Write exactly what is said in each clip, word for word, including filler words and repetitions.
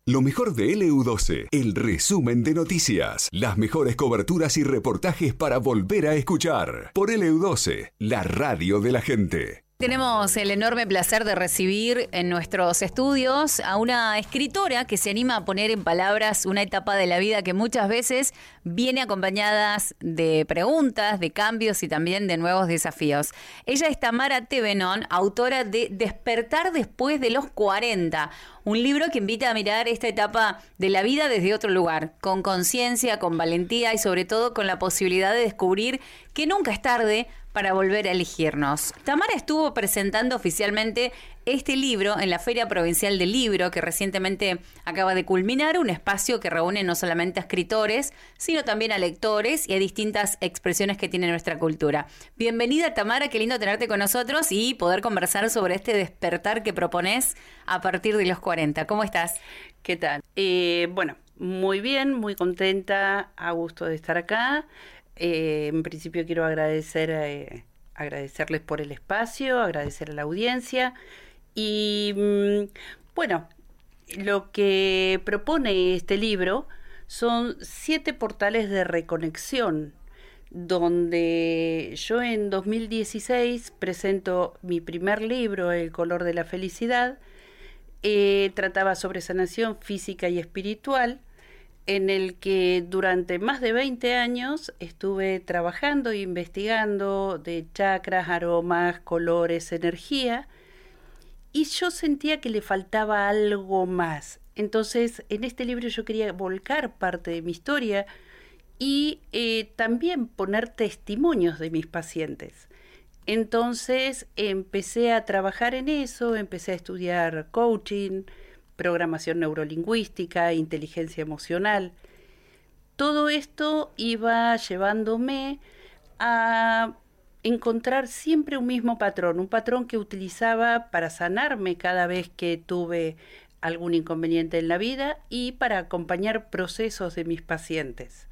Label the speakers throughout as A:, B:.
A: Lo mejor de L U doce, el resumen de noticias, las mejores coberturas y reportajes para volver a escuchar. Por L U doce, la radio de la gente.
B: Tenemos el enorme placer de recibir en nuestros estudios a una escritora que se anima a poner en palabras una etapa de la vida que muchas veces viene acompañada de preguntas, de cambios y también de nuevos desafíos. Ella es Tamara Tevenón, autora de Despertar después de los cuarenta, un libro que invita a mirar esta etapa de la vida desde otro lugar, con conciencia, con valentía y sobre todo con la posibilidad de descubrir que nunca es tarde para volver a elegirnos. Tamara estuvo presentando oficialmente este libro en la Feria Provincial del Libro, que recientemente acaba de culminar, un espacio que reúne no solamente a escritores, sino también a lectores y a distintas expresiones que tiene nuestra cultura. Bienvenida, Tamara, qué lindo tenerte con nosotros y poder conversar sobre este despertar que propones a partir de los cuarenta. ¿Cómo estás?
C: ¿Qué tal? Eh, bueno, muy bien, muy contenta, a gusto de estar acá. Eh, en principio quiero agradecer eh, agradecerles por el espacio, agradecer a la audiencia y mmm, bueno, lo que propone este libro son siete portales de reconexión, donde yo en dos mil dieciséis presento mi primer libro, El color de la felicidad. Eh, trataba sobre sanación física y espiritual, en el que durante más de veinte años estuve trabajando e investigando de chakras, aromas, colores, energía, y yo sentía que le faltaba algo más. Entonces, en este libro yo quería volcar parte de mi historia y eh, también poner testimonios de mis pacientes. Entonces, empecé a trabajar en eso, empecé a estudiar coaching, programación neurolingüística, inteligencia emocional. Todo esto iba llevándome a encontrar siempre un mismo patrón, un patrón que utilizaba para sanarme cada vez que tuve algún inconveniente en la vida y para acompañar procesos de mis pacientes.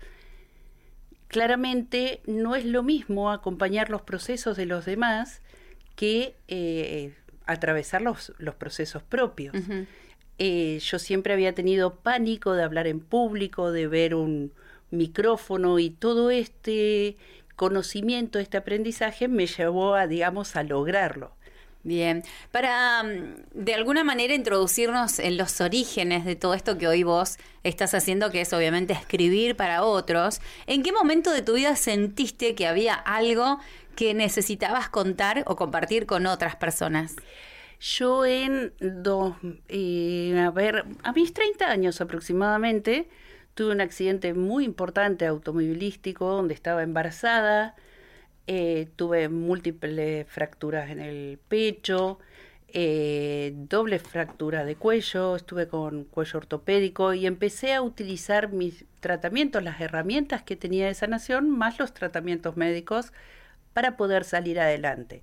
C: Claramente no es lo mismo acompañar los procesos de los demás que eh, atravesar los, los procesos propios. Uh-huh. Eh, yo siempre había tenido pánico de hablar en público, de ver un micrófono, y todo este conocimiento, este aprendizaje me llevó a, digamos, a lograrlo.
B: Bien, para de alguna manera introducirnos en los orígenes de todo esto que hoy vos estás haciendo, que es obviamente escribir para otros, ¿en qué momento de tu vida sentiste que había algo que necesitabas contar o compartir con otras personas?
C: Yo en dos, eh, a ver, a mis treinta años aproximadamente, tuve un accidente muy importante automovilístico donde estaba embarazada, eh, tuve múltiples fracturas en el pecho, eh, doble fractura de cuello, estuve con cuello ortopédico y empecé a utilizar mis tratamientos, las herramientas que tenía de sanación, más los tratamientos médicos para poder salir adelante.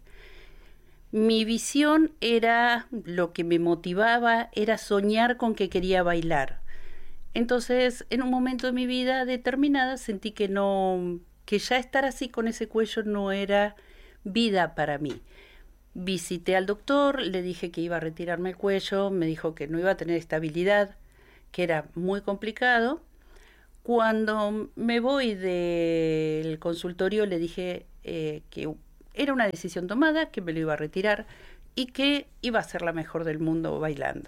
C: Mi visión era, lo que me motivaba era soñar con que quería bailar. Entonces, en un momento de mi vida determinada sentí que no, que ya estar así con ese cuello no era vida para mí. Visité al doctor, le dije que iba a retirarme el cuello, me dijo que no iba a tener estabilidad, que era muy complicado. Cuando me voy del consultorio le dije eh, que era una decisión tomada, que me lo iba a retirar y que iba a ser la mejor del mundo bailando.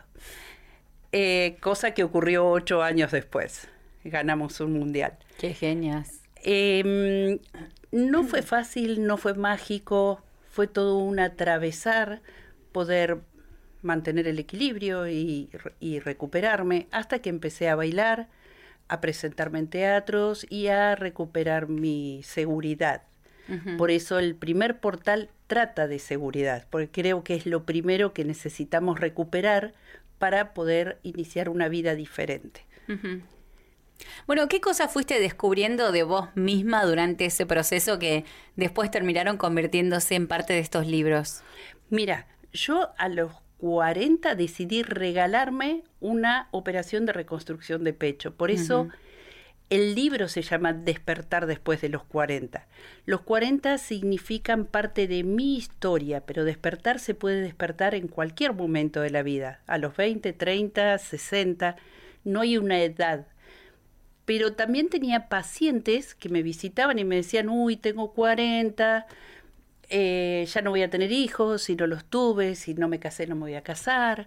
C: Eh, cosa que ocurrió ocho años después. Ganamos un mundial.
B: ¡Qué genias!
C: Eh, no fue fácil, no fue mágico, fue todo un atravesar, poder mantener el equilibrio y, y recuperarme, hasta que empecé a bailar, a presentarme en teatros y a recuperar mi seguridad. Uh-huh. Por eso el primer portal trata de seguridad, porque creo que es lo primero que necesitamos recuperar para poder iniciar una vida diferente.
B: Uh-huh. Bueno, ¿qué cosas fuiste descubriendo de vos misma durante ese proceso que después terminaron convirtiéndose en parte de estos libros?
C: Mira, yo a los cuarenta decidí regalarme una operación de reconstrucción de pecho. Por eso uh-huh. el libro se llama Despertar después de los cuarenta. Los cuarenta significan parte de mi historia, pero despertar se puede despertar en cualquier momento de la vida, a los veinte, treinta, sesenta. no hay una edad. Pero también tenía pacientes que me visitaban y me decían, uy, tengo cuarenta, eh, ya no voy a tener hijos, si no los tuve, si no me casé no me voy a casar,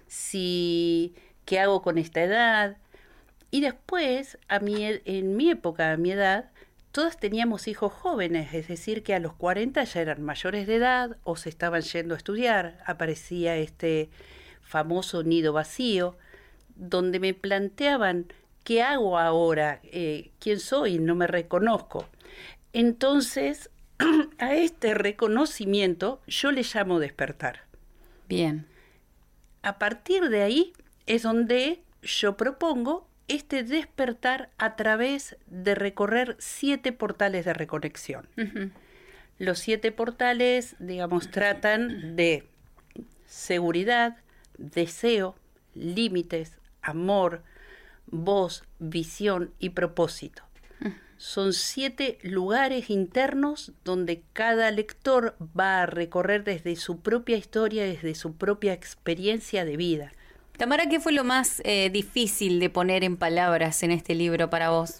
C: si, ¿qué hago con esta edad? Y después, a mi, en mi época, a mi edad, todas teníamos hijos jóvenes, es decir, que a los cuarenta ya eran mayores de edad o se estaban yendo a estudiar. Aparecía este famoso nido vacío, donde me planteaban, ¿qué hago ahora? Eh, ¿Quién soy? No me reconozco. Entonces, a este reconocimiento yo le llamo despertar.
B: Bien.
C: A partir de ahí es donde yo propongo este despertar a través de recorrer siete portales de reconexión. Uh-huh. Los siete portales, digamos, tratan de seguridad, deseo, límites, amor, voz, visión y propósito. Son siete lugares internos donde cada lector va a recorrer desde su propia historia, desde su propia experiencia de vida.
B: Tamara, ¿qué fue lo más eh, difícil de poner en palabras en este libro para vos?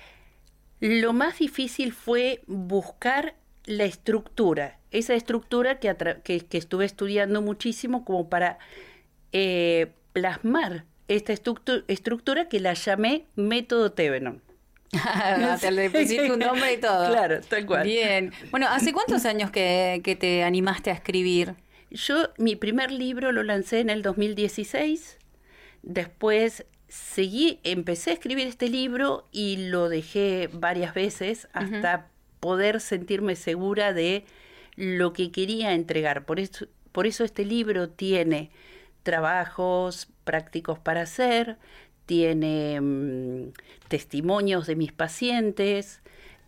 C: Lo más difícil fue buscar la estructura, esa estructura que, atra- que, que estuve estudiando muchísimo como para eh, plasmar esta estructu- estructura que la llamé método Thevenon.
B: Te le pusiste un nombre y todo.
C: Claro, tal cual.
B: Bien. Bueno, ¿hace cuántos años que, que te animaste a escribir?
C: Yo, mi primer libro lo lancé en el dos mil dieciséis. Después seguí, empecé a escribir este libro y lo dejé varias veces hasta uh-huh. poder sentirme segura de lo que quería entregar. Por eso, por eso este libro tiene trabajos prácticos para hacer, tiene mmm, testimonios de mis pacientes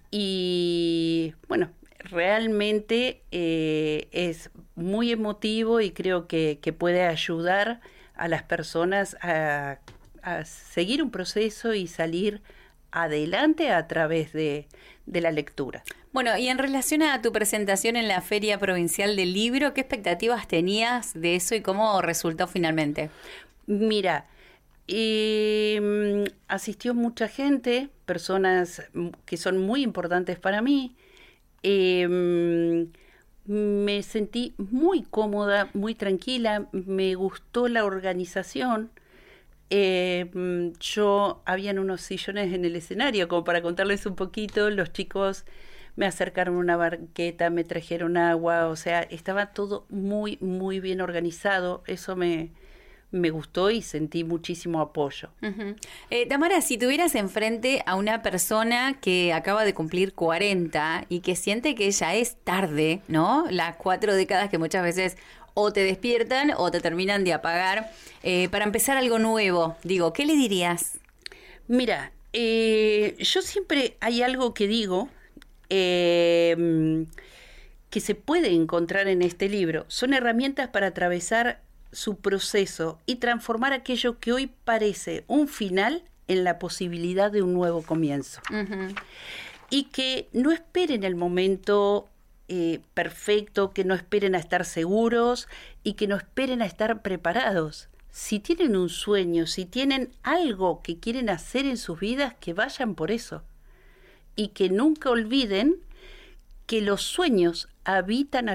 C: y, bueno, realmente eh, es muy emotivo y creo que, que puede ayudar a las personas a, a seguir un proceso y salir adelante a través de, de la lectura.
B: Bueno, y en relación a tu presentación en la Feria Provincial del Libro, ¿qué expectativas tenías de eso y cómo resultó finalmente?
C: Mira, eh, asistió mucha gente, personas que son muy importantes para mí. Eh, me sentí muy cómoda, muy tranquila, me gustó la organización. Eh, yo, habían unos sillones en el escenario, como para contarles un poquito, los chicos me acercaron una banqueta, me trajeron agua, o sea, estaba todo muy, muy bien organizado, eso me... me gustó y sentí muchísimo apoyo.
B: Uh-huh. Eh, Tamara, si tuvieras enfrente a una persona que acaba de cumplir cuarenta y que siente que ya es tarde, ¿no? Las cuatro décadas que muchas veces o te despiertan o te terminan de apagar, eh, para empezar algo nuevo, digo, ¿qué le dirías?
C: Mira, eh, yo siempre hay algo que digo eh, que se puede encontrar en este libro. Son herramientas para atravesar su proceso y transformar aquello que hoy parece un final en la posibilidad de un nuevo comienzo. Uh-huh. Y que no esperen el momento eh, perfecto, que no esperen a estar seguros y que no esperen a estar preparados. Si tienen un sueño, si tienen algo que quieren hacer en sus vidas, que vayan por eso. Y que nunca olviden que los sueños habitan a